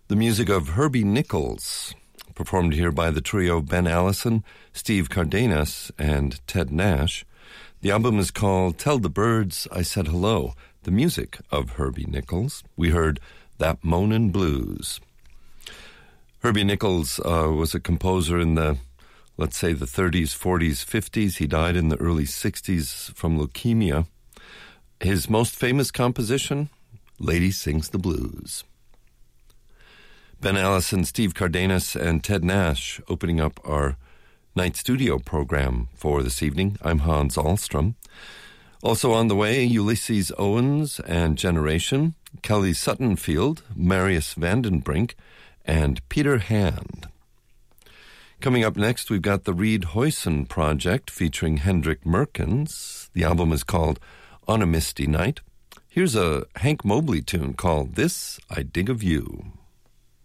The music of Herbie Nichols, performed here by the trio Ben Allison, Steve Cardenas, and Ted Nash. The album is called Tell the Birds I Said Hello, the music of Herbie Nichols. We heard That Moanin' Blues. Herbie Nichols was a composer in the, let's say, the 30s, 40s, 50s. He died in the early 60s from leukemia. His most famous composition, Lady Sings the Blues. Ben Allison, Steve Cardenas, and Ted Nash opening up our night studio program for this evening. I'm Hans Ahlstrom. Also on the way, Ulysses Owens and Generation, Kelly Suttonfield, Marius Vandenbrink, and Peter Hand. Coming up next, we've got the Reed Hoyson Project featuring Hendrik Merkens. The album is called On a Misty Night. Here's a Hank Mobley tune called This I Dig of You.